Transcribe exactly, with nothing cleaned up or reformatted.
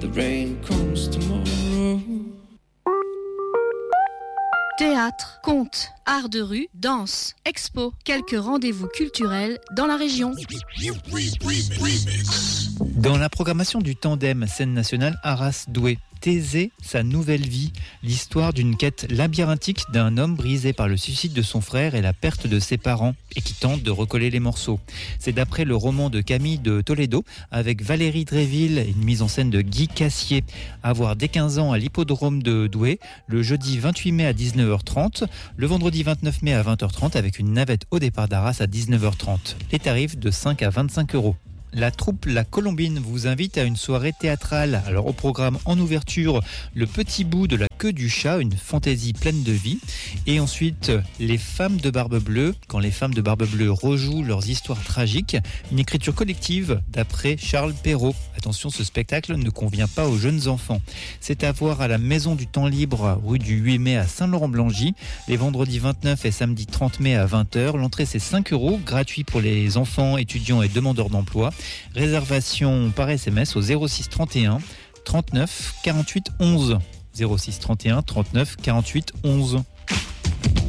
the rain comes tomorrow. Théâtre, conte, art de rue, danse, expo, quelques rendez-vous culturels dans la région. Dans la programmation du tandem scène nationale Arras-Douai, Thésée, sa nouvelle vie, l'histoire d'une quête labyrinthique d'un homme brisé par le suicide de son frère et la perte de ses parents et qui tente de recoller les morceaux. C'est d'après le roman de Camille de Toledo avec Valérie Dréville et une mise en scène de Guy Cassier. À voir dès quinze ans à l'hippodrome de Douai, le jeudi vingt-huit mai à dix-neuf heures trente, le vendredi vingt-neuf mai à vingt heures trente avec une navette au départ d'Arras à dix-neuf heures trente. Les tarifs de cinq à vingt-cinq euros. La troupe La Colombine vous invite à une soirée théâtrale. Alors au programme en ouverture, Le Petit Bout de la Queue du Chat, une fantaisie pleine de vie. Et ensuite, Les Femmes de Barbe Bleue, quand les femmes de Barbe Bleue rejouent leurs histoires tragiques. Une écriture collective d'après Charles Perrault. Attention, ce spectacle ne convient pas aux jeunes enfants. C'est à voir à la Maison du Temps Libre, rue du huit mai à Saint-Laurent-Blangy, les vendredis vingt-neuf et samedi trente mai à vingt heures. L'entrée c'est cinq euros, gratuit pour les enfants, étudiants et demandeurs d'emploi. Réservation par S M S au zéro six trente et un trente-neuf quarante-huit onze. zéro six trente et un trente-neuf quarante-huit onze.